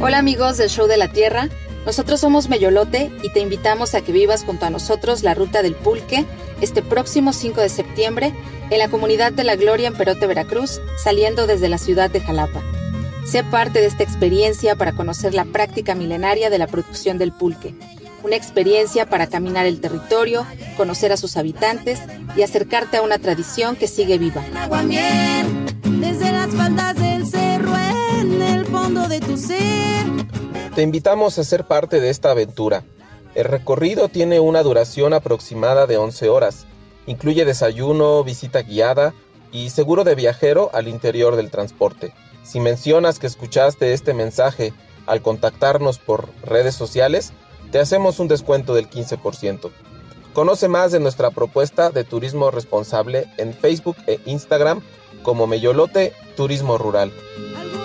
Hola amigos del Show de la Tierra, nosotros somos Meyolote y te invitamos a que vivas junto a nosotros la Ruta del Pulque este próximo 5 de septiembre en la Comunidad de la Gloria en Perote, Veracruz, saliendo desde la ciudad de Jalapa. Sé parte de esta experiencia para conocer la práctica milenaria de la producción del pulque. Una experiencia para caminar el territorio, conocer a sus habitantes y acercarte a una tradición que sigue viva. Desde las faldas del cerro, en el fondo de tu ser. Te invitamos a ser parte de esta aventura. El recorrido tiene una duración aproximada de 11 horas. Incluye desayuno, visita guiada y seguro de viajero al interior del transporte. Si mencionas que escuchaste este mensaje al contactarnos por redes sociales, te hacemos un descuento del 15%. Conoce más de nuestra propuesta de turismo responsable en Facebook e Instagram como Meyolote Turismo Rural.